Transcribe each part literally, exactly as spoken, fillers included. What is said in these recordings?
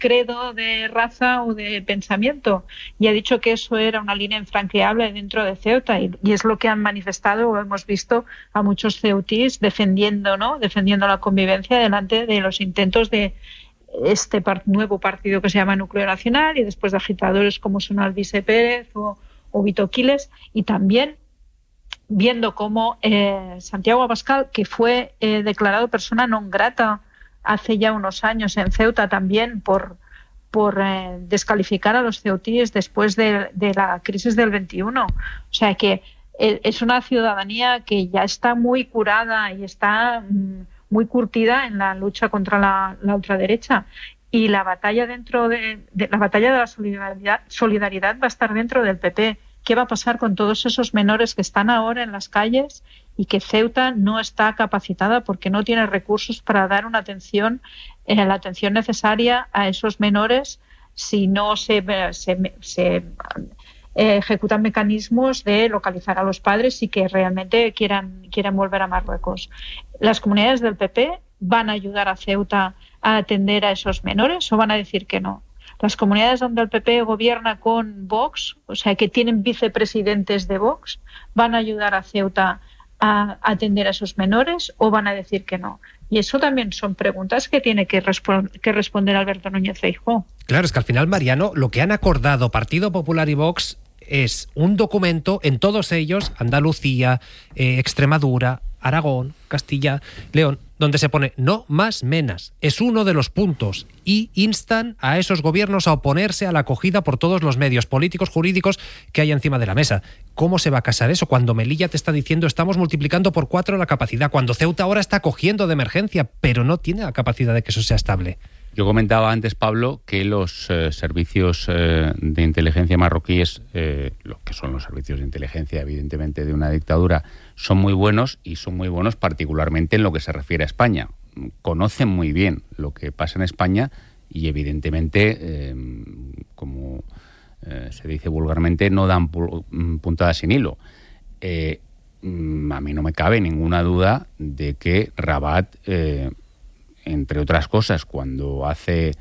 credo de raza o de pensamiento, y ha dicho que eso era una línea infranqueable dentro de Ceuta, y, y es lo que han manifestado o hemos visto a muchos ceutíes defendiendo, ¿no? defendiendo la convivencia delante de los intentos de este par- nuevo partido que se llama Núcleo Nacional, y después de agitadores como son Alvise Pérez o, o Vito Quiles, y también viendo cómo eh, Santiago Abascal, que fue eh, declarado persona non grata hace ya unos años en Ceuta también por, por eh, descalificar a los ceutíes después de, de la crisis del veintiuno. O sea que eh, es una ciudadanía que ya está muy curada y está mm, muy curtida en la lucha contra la, la ultraderecha. Y la batalla dentro de, de la batalla de la solidaridad, solidaridad va a estar dentro del P P. ¿Qué va a pasar con todos esos menores que están ahora en las calles y que Ceuta no está capacitada porque no tiene recursos para dar una atención, eh, la atención necesaria a esos menores si no se, se, se eh, ejecutan mecanismos de localizar a los padres y que realmente quieran, quieran volver a Marruecos? ¿Las comunidades del P P van a ayudar a Ceuta a atender a esos menores o van a decir que no? Las comunidades donde el P P gobierna con Vox, o sea, que tienen vicepresidentes de Vox, ¿van a ayudar a Ceuta a atender a esos menores o van a decir que no? Y eso también son preguntas que tiene que, respo- que responder Alberto Núñez Feijóo. Claro, es que al final, Mariano, lo que han acordado Partido Popular y Vox es un documento en todos ellos, Andalucía, eh, Extremadura, Aragón, Castilla, León, donde se pone no más menas. Es uno de los puntos y instan a esos gobiernos a oponerse a la acogida por todos los medios políticos, jurídicos que hay encima de la mesa. ¿Cómo se va a casar eso cuando Melilla te está diciendo estamos multiplicando por cuatro la capacidad, cuando Ceuta ahora está acogiendo de emergencia, pero no tiene la capacidad de que eso sea estable? Yo comentaba antes, Pablo, que los eh, servicios eh, de inteligencia marroquíes, eh, lo que son los servicios de inteligencia, evidentemente, de una dictadura, son muy buenos y son muy buenos particularmente en lo que se refiere a España. Conocen muy bien lo que pasa en España y, evidentemente, eh, como eh, se dice vulgarmente, no dan pu- puntadas sin hilo. Eh, a mí no me cabe ninguna duda de que Rabat... Eh, entre otras cosas, cuando hace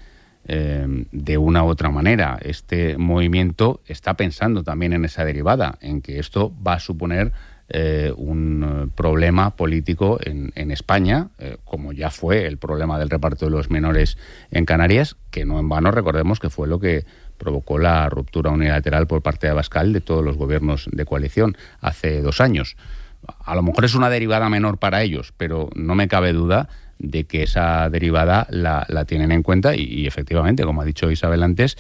eh, de una u otra manera este movimiento, está pensando también en esa derivada, en que esto va a suponer eh, un problema político en, en España, eh, como ya fue el problema del reparto de los menores en Canarias, que no en vano recordemos que fue lo que provocó la ruptura unilateral por parte de Abascal de todos los gobiernos de coalición hace dos años. A lo mejor es una derivada menor para ellos, pero no me cabe duda de que esa derivada la, la tienen en cuenta y, y efectivamente, como ha dicho Isabel antes,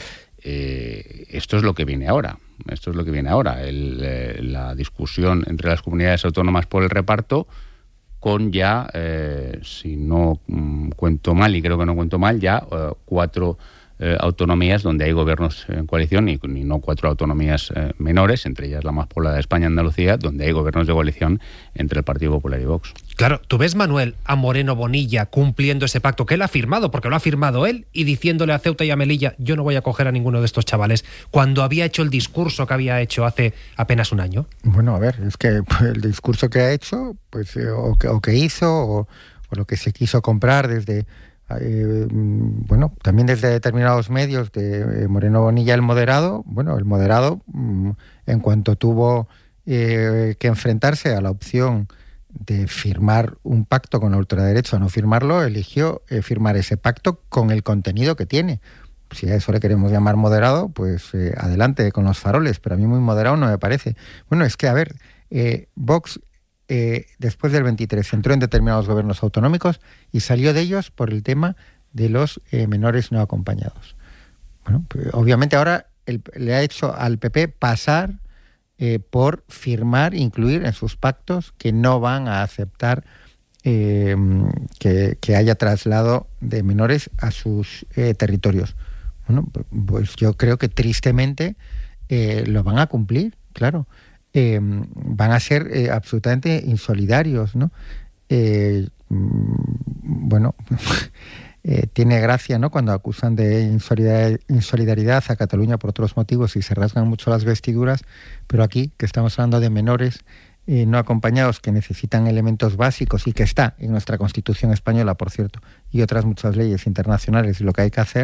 eh, esto es lo que viene ahora. Esto es lo que viene ahora, el, eh, la discusión entre las comunidades autónomas por el reparto, con ya, eh, si no mm, cuento mal, y creo que no cuento mal, ya eh, cuatro eh, autonomías donde hay gobiernos en coalición y, y no cuatro autonomías eh, menores, entre ellas la más poblada de España, Andalucía, donde hay gobiernos de coalición entre el Partido Popular y Vox. Claro, tú ves, Manuel, a Moreno Bonilla cumpliendo ese pacto que él ha firmado, porque lo ha firmado él, y diciéndole a Ceuta y a Melilla, yo no voy a coger a ninguno de estos chavales, cuando había hecho el discurso que había hecho hace apenas un año. Bueno, a ver, es que pues, el discurso que ha hecho, pues eh, o, que, o que hizo, o, o lo que se quiso comprar desde, eh, bueno, también desde determinados medios de eh, Moreno Bonilla, el moderado, bueno, el moderado, mm, en cuanto tuvo eh, que enfrentarse a la opción de firmar un pacto con la ultraderecha o no firmarlo, eligió eh, firmar ese pacto con el contenido que tiene. Si a eso le queremos llamar moderado, pues eh, adelante con los faroles, pero a mí muy moderado no me parece. Bueno, es que, a ver, eh, Vox eh, después del veintitrés entró en determinados gobiernos autonómicos y salió de ellos por el tema de los eh, menores no acompañados. Bueno, pues, obviamente ahora el, le ha hecho al P P pasar Eh, por firmar, incluir en sus pactos que no van a aceptar eh, que, que haya traslado de menores a sus eh, territorios. Bueno, pues yo creo que tristemente eh, lo van a cumplir, claro. Eh, van a ser eh, absolutamente insolidarios, ¿no? Eh, bueno... Eh, tiene gracia, ¿no?, cuando acusan de insolidaridad a Cataluña por otros motivos y se rasgan mucho las vestiduras, pero aquí, que estamos hablando de menores eh, no acompañados que necesitan elementos básicos y que está en nuestra Constitución española, por cierto, y otras muchas leyes internacionales, y lo que hay que hacer